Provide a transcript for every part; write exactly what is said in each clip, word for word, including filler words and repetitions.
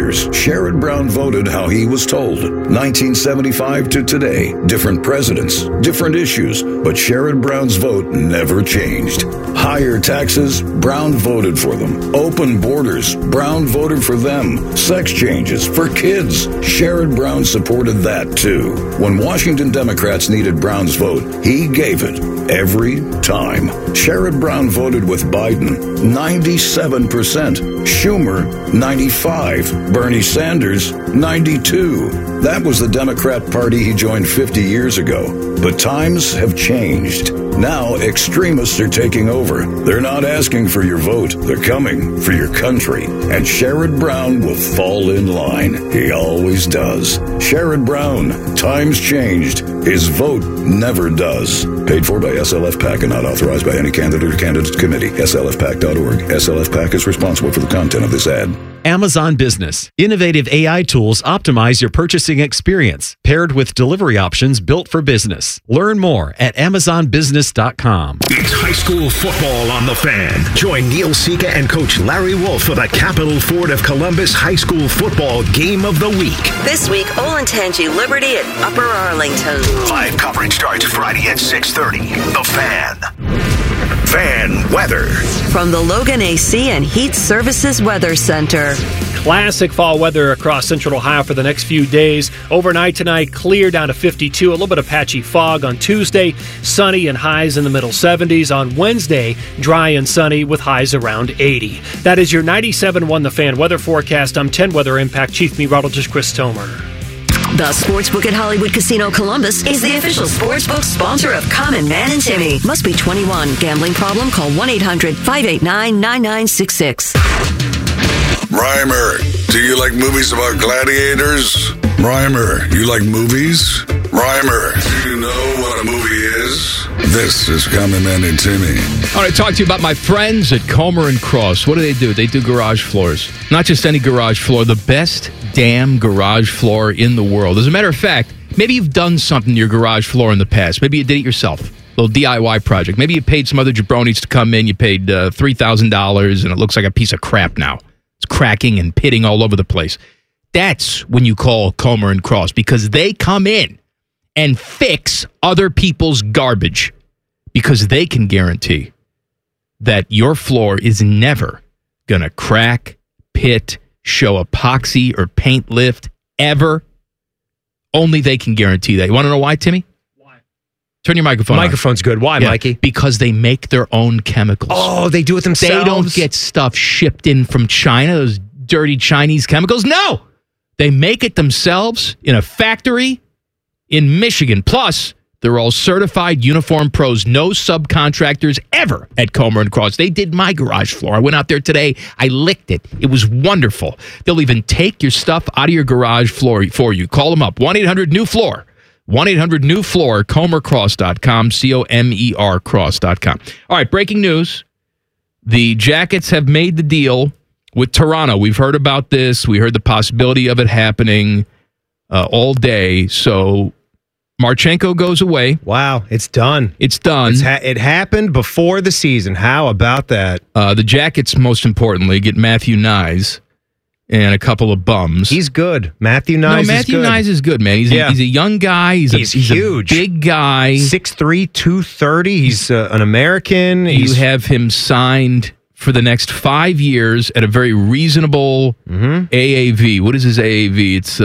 years, Sherrod Brown voted how he was told. nineteen seventy-five to today, different presidents, different issues, but Sherrod Brown's vote never changed. Higher taxes, Brown voted for them. Open borders, Brown voted for them. Sex changes for kids, Sherrod Brown supported that too. When Washington Democrats needed Brown's vote, he gave it every time. Sherrod Brown voted with Biden, ninety-seven percent. Schumer, ninety-five. Bernie Sanders, ninety-two. That was the Democrat Party he joined fifty years ago. But times have changed. Now extremists are taking over. They're not asking for your vote. They're coming for your country. And Sherrod Brown will fall in line. He always does. Sherrod Brown, times changed. His vote never does. Paid for by S L F PAC and not authorized by any candidate or candidate committee. S L F PAC dot org. S L F PAC is responsible for the content of this ad. Amazon Business. Innovative A I tools optimize your purchasing experience, paired with delivery options built for business. Learn more at amazon business dot com. It's high school football on the Fan. Join Neil Sika and Coach Larry Wolf for the Capital Ford of Columbus High School Football Game of the Week. This week, Olentangy Liberty at Upper Arlington. Live coverage starts Friday at six thirty. The Fan. Fan weather. From the Logan A C and Heat Services Weather Center. Classic fall weather across central Ohio for the next few days. Overnight tonight, clear down to fifty-two. A little bit of patchy fog on Tuesday. Sunny and highs in the middle seventies. On Wednesday, dry and sunny with highs around eighty. That is your ninety-seven point one The Fan weather forecast. I'm ten Weather Impact Chief Meteorologist Chris Tomer. The Sportsbook at Hollywood Casino Columbus is the official sportsbook sponsor of Common Man and Timmy. Must be twenty-one. Gambling problem? Call one eight hundred five eight nine nine nine six six. Reimer, do you like movies about gladiators? Reimer, you like movies? Reimer, do you know what a movie is? This is Common Man and Timmy. I want to talk to you about my friends at Comer and Cross. What do they do? They do garage floors. Not just any garage floor, the best damn garage floor in the world. As a matter of fact, maybe you've done something to your garage floor in the past. Maybe you did it yourself. A little D I Y project. Maybe you paid some other jabronis to come in. You paid uh, three thousand dollars and it looks like a piece of crap now. It's cracking and pitting all over the place. That's when you call Comer and Cross, because they come in and fix other people's garbage, because they can guarantee that your floor is never going to crack, pit, show epoxy, or paint lift ever. Only they can guarantee that. You want to know why, Timmy? Why? Turn your microphone on. Microphone's good. Why, Yeah, Mikey? Because they make their own chemicals. Oh, they do it themselves? They don't get stuff shipped in from China, those dirty Chinese chemicals. No! They make it themselves in a factory in Michigan. Plus, they're all certified uniform pros. No subcontractors ever at Comer and Cross. They did my garage floor. I went out there today. I licked it. It was wonderful. They'll even take your stuff out of your garage floor for you. Call them up. one eight hundred new floor. one eight hundred new floor. comer cross dot com. C O M E R cross dot com. All right, breaking news. The Jackets have made the deal with Toronto. We've heard about this. We heard the possibility of it happening uh, all day. So Marchenko goes away. Wow, it's done. It's done. It's ha- it happened before the season. How about that? Uh, the Jackets, most importantly, get Matthew Nyes and a couple of bums. He's good. Matthew Nyes no, is Matthew good. Nyes is good, man. He's, Yeah. a, he's a young guy. He's, He's a, he's huge. a big guy. six three, two thirty. He's uh, an American. You He's have him signed for the next five years at a very reasonable mm-hmm. A A V. What is his A A V? It's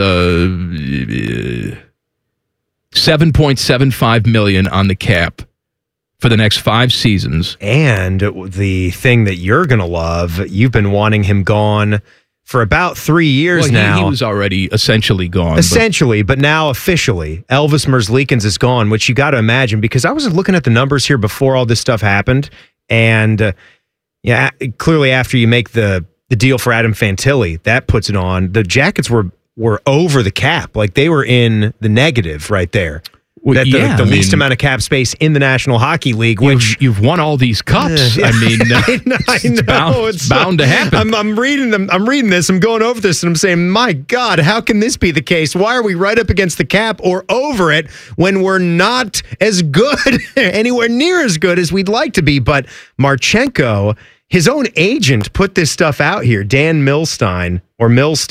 uh, seven point seven five million dollars on the cap for the next five seasons. And the thing that you're going to love, you've been wanting him gone for about three years well, he, now. He was already essentially gone. Essentially, but, but now officially, Elvis Merzlikins is gone, which you got to imagine, because I was looking at the numbers here before all this stuff happened, and uh, yeah, clearly after you make the the deal for Adam Fantilli, that puts it on. The Jackets were were over the cap, like they were in the negative right there. Well, that the, yeah, the I least mean, amount of cap space in the National Hockey League, which you've, you've won all these cups. Uh, I mean, uh, I know, I it's, know. bound, it's It's bound to happen. I'm, I'm reading them. I'm reading this. I'm going over this, and I'm saying, my God, how can this be the case? Why are we right up against the cap or over it when we're not as good, anywhere near as good as we'd like to be? But Marchenko, his own agent, put this stuff out here. Dan Milstein or Milstein.